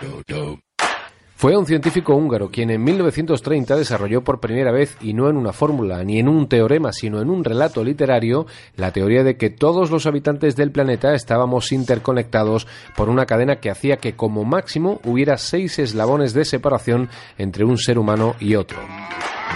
Fue un científico húngaro quien en 1930 desarrolló por primera vez, y no en una fórmula ni en un teorema, sino en un relato literario, la teoría de que todos los habitantes del planeta estábamos interconectados por una cadena que hacía que como máximo hubiera 6 eslabones de separación entre un ser humano y otro.